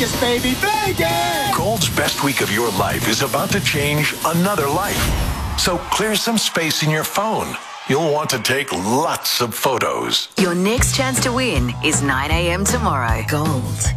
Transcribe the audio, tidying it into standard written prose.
Vegas, baby, Vegas! Gold's best week of your life is about to change another life. So clear some space in your phone. You'll want to take lots of photos. Your next chance to win is 9 a.m. tomorrow. Gold.